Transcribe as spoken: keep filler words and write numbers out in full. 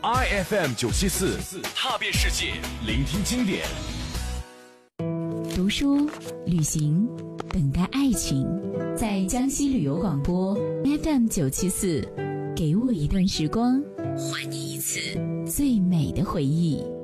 I F M 九七四，踏遍世界，聆听经典。 读书、旅行、等待爱情，在江西旅游广播 F M 九七四，给我一段时光，还你一次最美的回忆。